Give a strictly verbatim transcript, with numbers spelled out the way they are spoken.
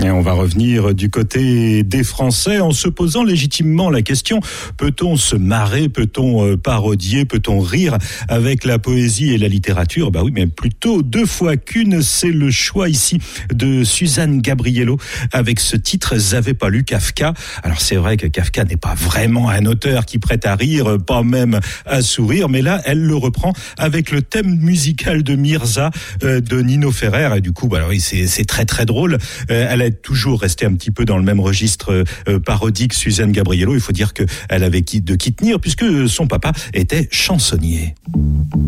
Et on va revenir du côté des Français en se posant légitimement la question, peut-on se marrer, peut-on parodier, peut-on rire avec la poésie et la littérature? Bah oui, mais plutôt deux fois qu'une, c'est le choix ici de Suzanne Gabriello avec ce titre « J'avais pas lu Kafka ». Alors c'est vrai que Kafka n'est pas vraiment un auteur qui prête à rire, pas même à sourire, mais là elle le reprend avec le thème musical de Mirza euh, de Nino Ferrer, et du coup bah oui, c'est, c'est très très drôle. Euh, elle a toujours resté un petit peu dans le même registre euh, parodique, Suzanne Gabriello. Il faut dire qu'elle avait de qui tenir puisque son papa était chansonnier.